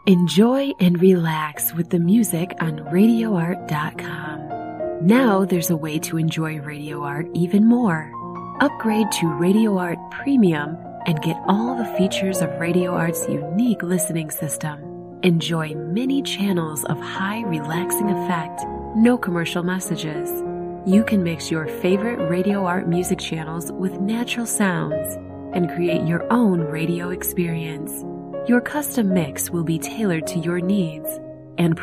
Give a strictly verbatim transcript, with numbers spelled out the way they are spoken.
Enjoy and relax with the music on radio art dot com. Now there's a way to enjoy Radio Art even more. Upgrade to Radio Art Premium and get all the features of Radio Art's unique listening system. Enjoy many channels of high relaxing effect, no commercial messages. You can mix your favorite Radio Art music channels with natural sounds and create your own radio experience. Your custom mix will be tailored to your needs.